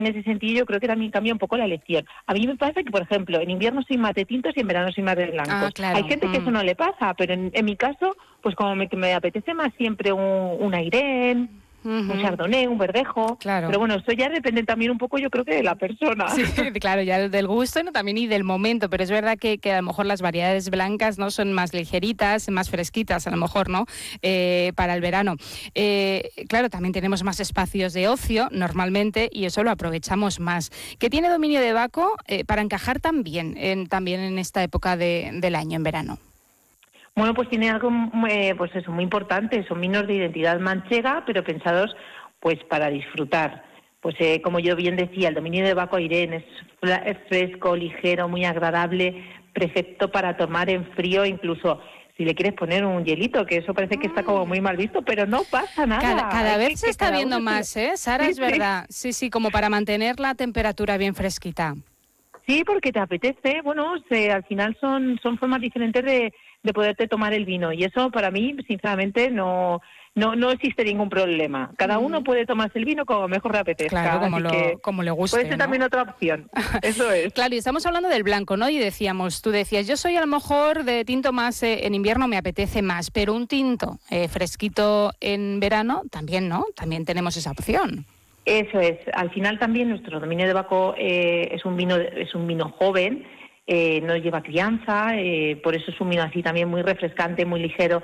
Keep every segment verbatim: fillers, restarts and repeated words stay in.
en ese sentido yo creo que también cambia un poco la elección. A mí me pasa que, por ejemplo, en invierno soy más de tintos y en verano soy más de blancos. Ah, claro. Hay gente que Mm. eso no le pasa, pero en, en mi caso, pues como me, me apetece más siempre un, un Airén, Uh-huh. un Chardonnay, un Verdejo. Claro. Pero bueno, eso ya depende también un poco, yo creo que de la persona. Sí, claro, ya del gusto, ¿no? También y del momento, pero es verdad que, que a lo mejor las variedades blancas, ¿no?, son más ligeritas, más fresquitas, a lo mejor, ¿no?, eh, para el verano. Eh, claro, también tenemos más espacios de ocio normalmente y eso lo aprovechamos más. ¿Qué tiene Dominio de Baco eh, para encajar también en, también en esta época de, del año, en verano? Bueno, pues tiene algo eh, pues eso, muy importante. Son vinos de identidad manchega, pero pensados pues para disfrutar. Pues eh, como yo bien decía, el Dominio de Baco Airén es, es fresco, ligero, muy agradable, perfecto para tomar en frío, incluso si le quieres poner un hielito, que eso parece que está como muy mal visto, pero no pasa nada. Cada, cada vez se está viendo se... más, ¿eh, Sara? Sí, es verdad. Sí, sí, como para mantener la temperatura bien fresquita. Sí, porque te apetece. Bueno, se, al final son, son formas diferentes de, de poderte tomar el vino y eso para mí, sinceramente, no... No, no existe ningún problema. Cada uno puede tomarse el vino como mejor le apetezca. Claro, como, así lo, que como le guste, puede ser, ¿no?, también otra opción. Eso es. Claro, y estamos hablando del blanco, ¿no? Y decíamos, tú decías, yo soy a lo mejor de tinto más, eh, en invierno me apetece más, pero un tinto eh, fresquito en verano también, ¿no? También tenemos esa opción. Eso es. Al final también nuestro Dominio de Baco eh, es un vino es un vino joven, eh, no lleva crianza, eh, por eso es un vino así también muy refrescante, muy ligero.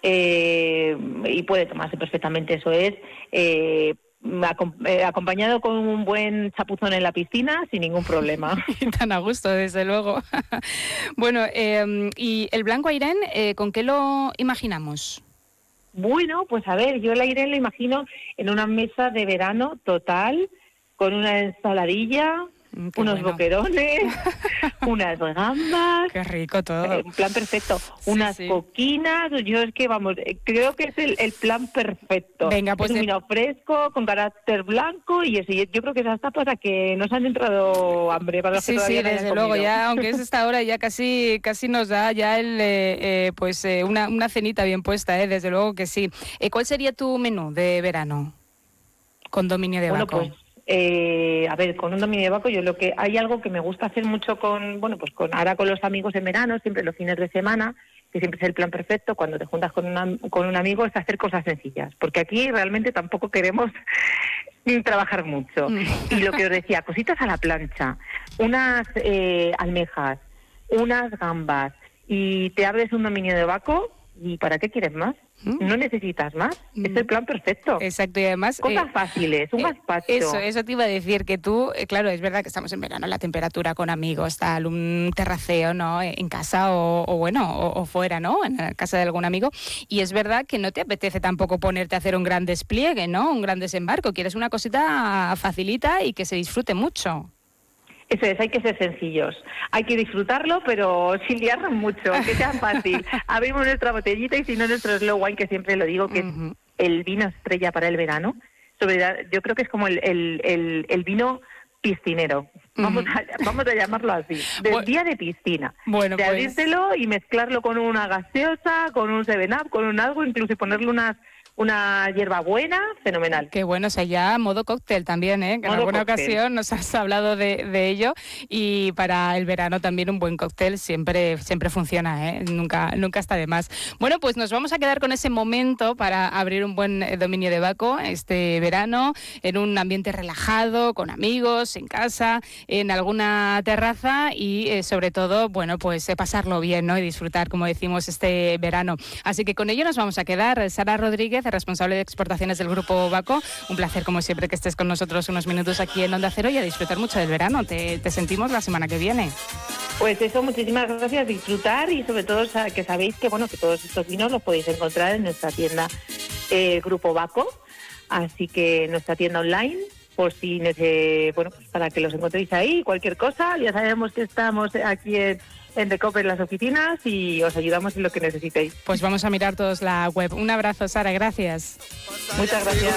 Eh, y puede tomarse perfectamente, eso es, eh, eh, acompañado con un buen chapuzón en la piscina, sin ningún problema. Tan a gusto, desde luego. Bueno, eh, ¿y el blanco Airén, eh, con qué lo imaginamos? Bueno, pues a ver, yo el Airén lo imagino en una mesa de verano total, con una ensaladilla, mm, unos bueno. boquerones, unas gambas. Qué rico todo. Eh, un plan perfecto. Sí, unas sí. coquinas. Yo es que, vamos, creo que es el, el plan perfecto. Venga, pues es un vino fresco, con carácter blanco y eso. Yo creo que es hasta para que nos han entrado hambre. Para los sí, que todavía sí, no desde luego. Ya, aunque es esta hora, ya casi casi nos da ya el eh, eh, pues eh, una, una cenita bien puesta, eh, desde luego que sí. Eh, ¿Cuál sería tu menú de verano con Dominio de bueno, Baco? Pues, Eh, a ver, con un Dominio de Baco yo lo que hay algo que me gusta hacer mucho con, bueno, pues con ahora con los amigos en verano, siempre los fines de semana, que siempre es el plan perfecto cuando te juntas con una, con un amigo, es hacer cosas sencillas, porque aquí realmente tampoco queremos trabajar mucho. Y lo que os decía, cositas a la plancha, unas eh, almejas, unas gambas, y te abres un Dominio de Baco, ¿y para qué quieres más? No necesitas más, mm. es el plan perfecto. Exacto, y además... Cosas eh, fáciles, un gazpacho. Eso, eso te iba a decir, que tú, eh, claro, es verdad que estamos en verano, la temperatura con amigos, tal, un terraceo, ¿no?, en casa o, o bueno, o, o fuera, ¿no?, en la casa de algún amigo, y es verdad que no te apetece tampoco ponerte a hacer un gran despliegue, ¿no?, un gran desembarco, quieres una cosita facilita y que se disfrute mucho. Eso es, hay que ser sencillos, hay que disfrutarlo, pero sin liarnos mucho, que sea fácil. Abrimos nuestra botellita y si no nuestro slow wine, que siempre lo digo, que uh-huh. es el vino estrella para el verano. Sobre, yo creo que es como el, el, el, el vino piscinero, uh-huh. vamos, a, vamos a llamarlo así, del bueno, día de piscina. Bueno, de pues... abrírselo y mezclarlo con una gaseosa, con un seven up, con un algo, incluso ponerle unas... una hierbabuena, fenomenal. Qué bueno, o sea, ya modo cóctel también, ¿eh? Que en alguna cóctel. ocasión nos has hablado de, de ello y para el verano también un buen cóctel siempre siempre funciona, ¿eh? Nunca, nunca está de más. Bueno, pues nos vamos a quedar con ese momento para abrir un buen Dominio de Baco este verano, en un ambiente relajado, con amigos, en casa, en alguna terraza y eh, sobre todo, bueno, pues eh, pasarlo bien, ¿no? Y disfrutar, como decimos, este verano. Así que con ello nos vamos a quedar. Sara Rodríguez, responsable de exportaciones del Grupo Baco. Un placer, como siempre, que estés con nosotros unos minutos aquí en Onda Cero y a disfrutar mucho del verano. Te, te sentimos la semana que viene. Pues eso, muchísimas gracias, disfrutar y sobre todo que sabéis que bueno que todos estos vinos los podéis encontrar en nuestra tienda eh, Grupo Baco, así que nuestra tienda online, por si eh, bueno pues para que los encontréis ahí, cualquier cosa, ya sabemos que estamos aquí en en Decope en las oficinas y os ayudamos en lo que necesitéis. Pues vamos a mirar todos la web. Un abrazo, Sara, gracias. Muchas gracias.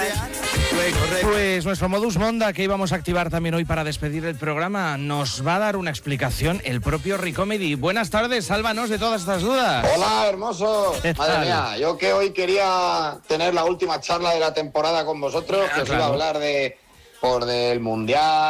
Pues nuestro modus Monda, que íbamos a activar también hoy para despedir el programa, nos va a dar una explicación el propio Ricomedy. Buenas tardes, sálvanos de todas estas dudas. Hola, hermoso. Madre mía, yo que hoy quería tener la última charla de la temporada con vosotros, ah, que os claro. iba a hablar de por del Mundial,